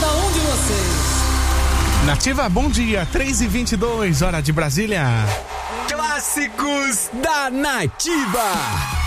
um de vocês. Nativa, bom dia, 3h22, hora de Brasília. Clássicos da Nativa.